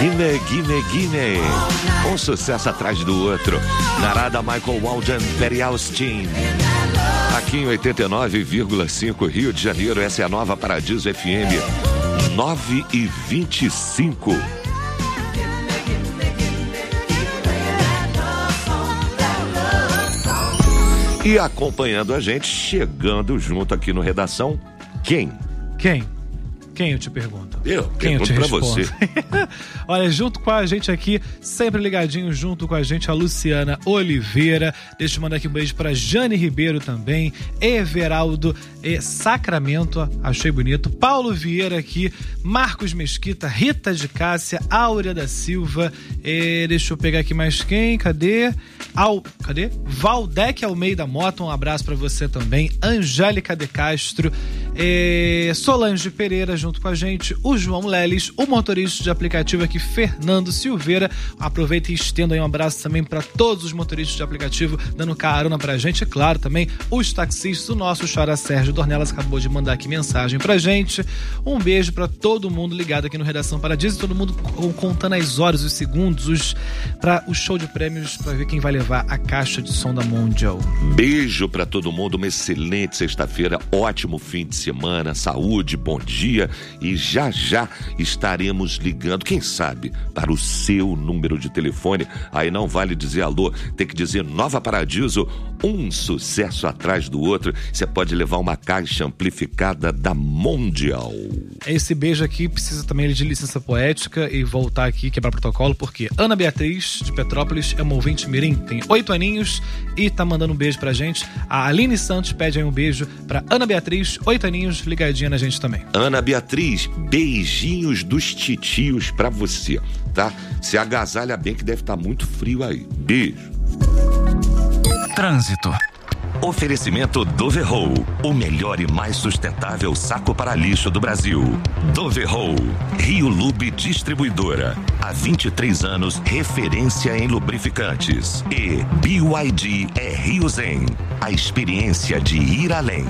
Guine. Um sucesso atrás do outro. Narada Michael Walden, Perry Austin. Aqui em 89,5 Rio de Janeiro, essa é a Nova Paradiso FM. 9h25. E acompanhando a gente, chegando junto aqui no Redação, quem? Quem eu te pergunto? Quem eu te respondo? Você. Olha, junto com a gente aqui, sempre ligadinho junto com a gente, a Luciana Oliveira. Deixa eu mandar aqui um beijo pra Jane Ribeiro também, Everaldo Sacramento, achei bonito, Paulo Vieira aqui, Marcos Mesquita, Rita de Cássia, Áurea da Silva, deixa eu pegar aqui mais quem, cadê? Valdec Almeida Mota, um abraço pra você também, Angélica de Castro, Solange Pereira junto com a gente, o João Leles, o motorista de aplicativo aqui, Fernando Silveira. Aproveita e estendo aí um abraço também para todos os motoristas de aplicativo dando carona pra gente, e claro, também os taxistas. O nosso Xará Sérgio Dornelas acabou de mandar aqui mensagem pra gente. Um beijo pra todo mundo ligado aqui no Redação Paradiso, todo mundo contando as horas, os segundos, para o show de prêmios, pra ver quem vai levar a caixa de som da Mondial. Beijo pra todo mundo, uma excelente sexta-feira, ótimo fim de semana, saúde, bom dia, e já estaremos ligando, quem sabe, para o seu número de telefone. Aí não vale dizer alô, tem que dizer Nova Paradiso, um sucesso atrás do outro. Você pode levar uma caixa amplificada da Mondial. Esse beijo aqui precisa também de licença poética e voltar aqui, quebrar protocolo, porque Ana Beatriz, de Petrópolis, é uma ouvinte mirim, tem 8 aninhos e tá mandando um beijo pra gente. A Aline Santos pede aí um beijo pra Ana Beatriz, 8 aninhos, ligadinha na gente também. Ana Beatriz, beijinhos dos titios pra você, tá? Se agasalha bem que deve estar muito frio aí. Beijo. Trânsito. Oferecimento Doverroll, o melhor e mais sustentável saco para lixo do Brasil. Doverroll, Rio Lube Distribuidora. Há 23 anos, referência em lubrificantes. E BYD é Rio Zen, a experiência de ir além.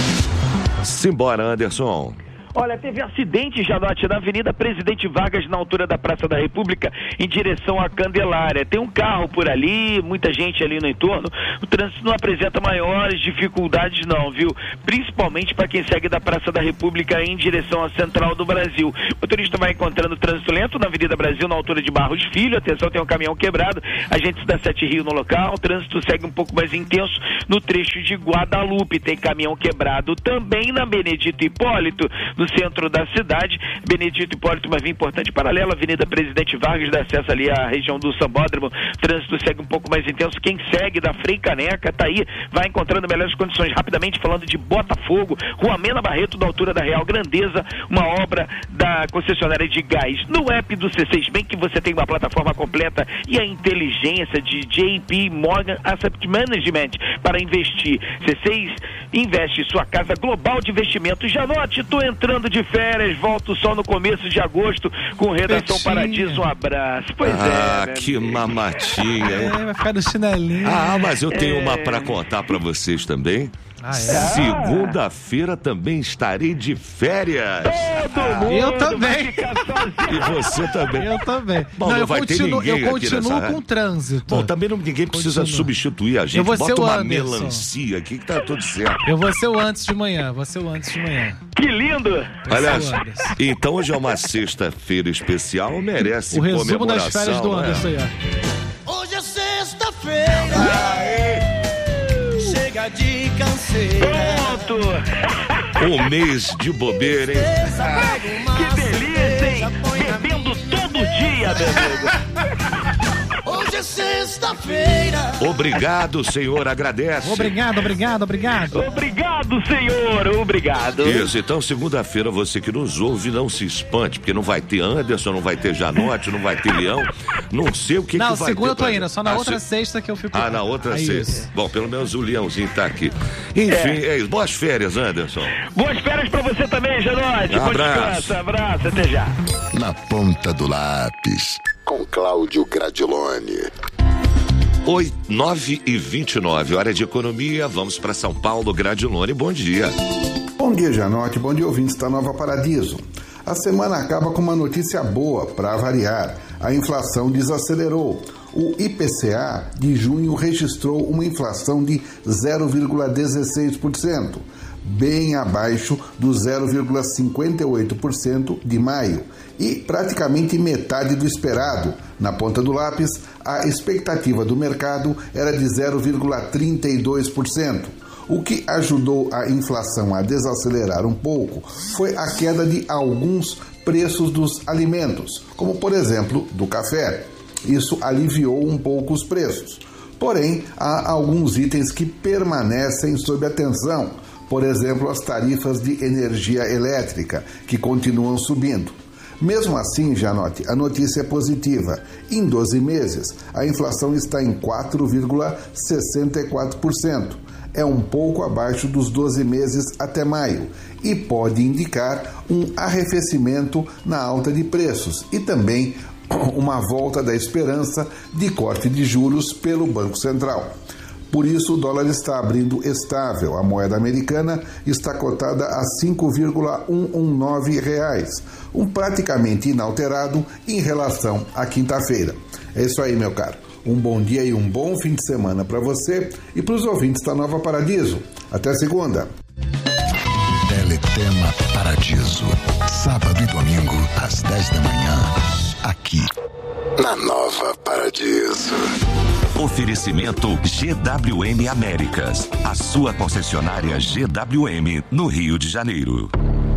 Simbora, Anderson. Olha, teve acidente, Janote, na Avenida Presidente Vargas, na altura da Praça da República, em direção à Candelária. Tem um carro por ali, muita gente ali no entorno. O trânsito não apresenta maiores dificuldades não, viu? Principalmente para quem segue da Praça da República em direção à Central do Brasil. O motorista vai encontrando trânsito lento na Avenida Brasil, na altura de Barros Filho. Atenção, tem um caminhão quebrado. Agentes da 7 Rio no local. O trânsito segue um pouco mais intenso no trecho de Guadalupe. Tem caminhão quebrado também na Benedito Hipólito, no centro da cidade. Benedito Hipólito, uma via importante paralela, Avenida Presidente Vargas, dá acesso ali à região do Sambódromo. O trânsito segue um pouco mais intenso. Quem segue da Frei Caneca tá aí, vai encontrando melhores condições. Rapidamente falando de Botafogo, Rua Mena Barreto, da altura da Real Grandeza, uma obra da concessionária de gás. No app do C6 Bank você tem uma plataforma completa e a inteligência de JP Morgan Asset Management para investir. C6 investe sua casa global de investimentos. Janote, tô entrando de férias, volto só no começo de agosto com Redação Paradiso, um abraço. Pois que mamatinha. Vai ficar no chinelinho. Mas eu tenho uma pra contar pra vocês também. Segunda-feira também estarei de férias. Todo mundo eu também. E você também. Eu também. Bom, não vai ter ninguém. Eu continuo com o trânsito. Bom, também ninguém precisa substituir a gente. Bota uma melancia aqui que tá tudo certo. Eu vou ser o antes de manhã. Que lindo! Olha, então hoje é uma sexta-feira especial, merece o resumo comemoração, das férias do Anderson aí, ó. Hoje é sexta-feira. Chega de canseira. Pronto! Um mês de bobeira, hein? Que delícia, hein? Bebendo todo dia, meu amigo. Hoje é sexta-feira. Obrigado, Senhor, agradece. Obrigado. Obrigado, Senhor, obrigado. Isso, então segunda-feira você que nos ouve, não se espante, porque não vai ter Anderson, não vai ter Janote, não vai ter Leão, não sei o que vai ter. Não, segunda eu tô indo, só na outra sexta que eu fico... na outra sexta. Bom, pelo menos o Leãozinho tá aqui. Enfim, é isso. Boas férias, Anderson. Boas férias pra você também, Janote. Abraço, até já. Na ponta do lápis, com Cláudio Gradiloni. 9h29, hora de economia, vamos para São Paulo. Gradiloni, bom dia. Bom dia, Janote, bom dia, ouvintes da Nova Paradiso. A semana acaba com uma notícia boa, para variar. A inflação desacelerou. O IPCA de junho registrou uma inflação de 0,16%, bem abaixo do 0,58% de maio e praticamente metade do esperado. Na ponta do lápis, a expectativa do mercado era de 0,32%. O que ajudou a inflação a desacelerar um pouco foi a queda de alguns preços dos alimentos, como por exemplo do café. Isso aliviou um pouco os preços. Porém, há alguns itens que permanecem sob atenção, por exemplo, as tarifas de energia elétrica, que continuam subindo. Mesmo assim, Janote, a notícia é positiva. Em 12 meses, a inflação está em 4,64%. É um pouco abaixo dos 12 meses até maio e pode indicar um arrefecimento na alta de preços e também uma volta da esperança de corte de juros pelo Banco Central. Por isso, o dólar está abrindo estável. A moeda americana está cotada a R$ 5,119, praticamente inalterado em relação à quinta-feira. É isso aí, meu caro. Um bom dia e um bom fim de semana para você e para os ouvintes da Nova Paradiso. Até segunda. Teletema Paradiso. Sábado e domingo, às 10 da manhã. Aqui, na Nova Paradiso. Oferecimento GWM Américas. A sua concessionária GWM no Rio de Janeiro.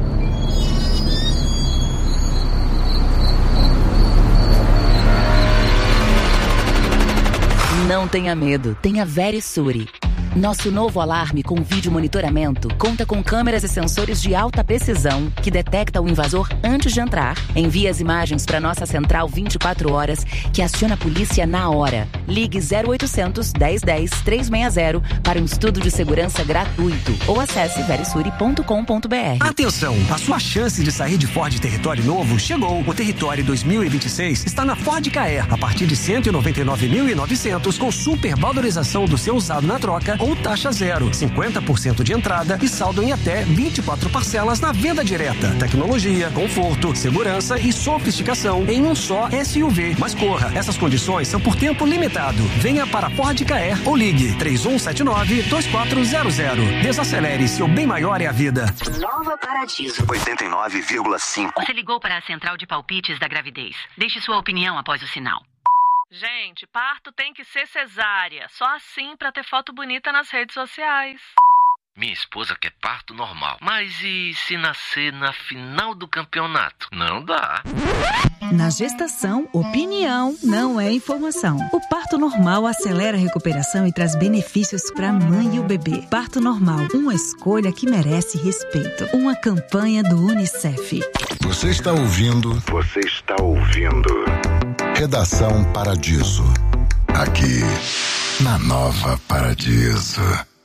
Não tenha medo, tenha Verisure. Nosso novo alarme com vídeo monitoramento conta com câmeras e sensores de alta precisão que detecta o invasor antes de entrar, envia as imagens para nossa central 24 horas, que aciona a polícia na hora. Ligue 0800 1010 360 para um estudo de segurança gratuito ou acesse verisure.com.br. Atenção, a sua chance de sair de Ford Território novo chegou. O Território 2026 está na Ford Ka-Air, a partir de 199.900 com super valorização do seu usado na troca ou taxa zero, 50% de entrada e saldo em até 24 parcelas na venda direta. Tecnologia, conforto, segurança e sofisticação em um só SUV. Mas corra, essas condições são por tempo limitado. Venha para Ford Ka-Air ou ligue 3179-2400. Desacelere, seu bem maior é a vida. Nova Paradiso 89,5. Você ligou para a central de palpites da gravidez. Deixe sua opinião após o sinal. Gente, parto tem que ser cesárea. Só assim pra ter foto bonita nas redes sociais. Minha esposa quer parto normal. Mas e se nascer na final do campeonato? Não dá. Na gestação, opinião não é informação. O parto normal acelera a recuperação e traz benefícios para a mãe e o bebê. Parto normal, uma escolha que merece respeito. Uma campanha do UNICEF. Você está ouvindo Redação Paradiso. Aqui, na Nova Paradiso.